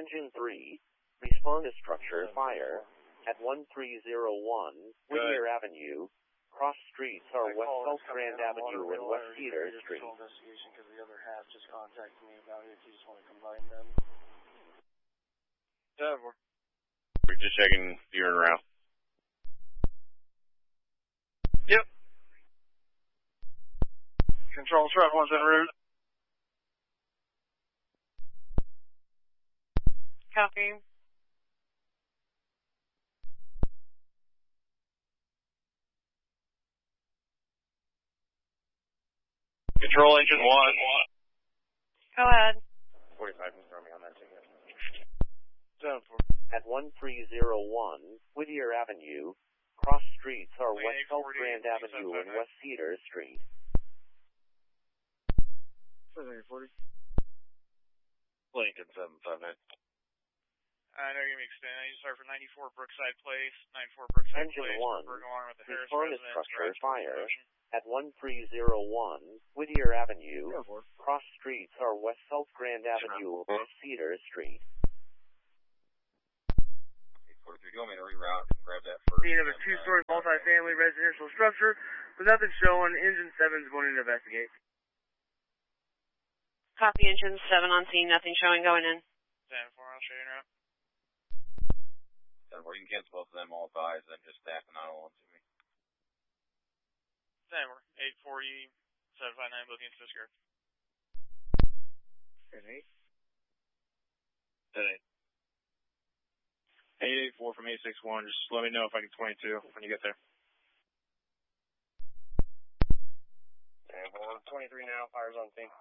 Engine 3, respond to structure fire at 1301 Whittier Avenue. Cross streets are West South Grand Avenue and West Cedar Street. Investigation because the other half just contacted me about it. If you just want to combine them. Yeah, we're just checking your route. Yep. Control, truck one's en route. Copy. Control engine 1. Go ahead. 45 confirm me on that ticket. At 1301 Whittier Avenue, cross streets are West South Grand Avenue and West Cedar Street. 40. Lincoln 759. I know you're going to be extending. I need to start for 94 Brookside Place. 94 Brookside Engine Place. 1, Along with the Harris respond to residence. structure fire at 1301 Whittier Avenue. Cross streets are West South Grand Avenue and West Cedar Street. 43, do you want me to reroute and grab that first? Scene of a two-story multi-family residential structure with nothing showing. Engine 7's going to investigate. Copy. Engine 7 on scene. Nothing showing. Going in. 10-4, I'll show you now. 10-4, you can cancel both of them, all advised, then just stack the 901 to me. 10-4, 840, 759, booking to Skirt. 10-8. 884 from 861, just let me know if I get 22 when you get there. 23 now, fires on scene.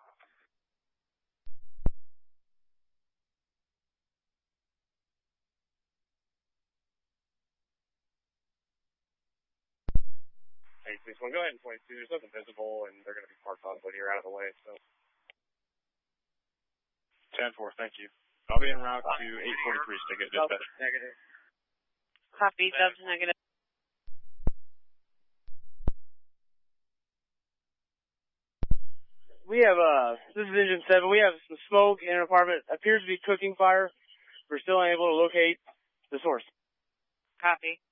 Go ahead and 22. There's nothing visible, and they're going to be parked on Whittier out of the way, so. 10-4, thank you. I'll be en route to 843 ticket, dispatch. Negative. Copy. Dubs negative. We have, this is Engine 7. We have some smoke in an apartment. Appears to be cooking fire. We're still unable to locate the source. Copy.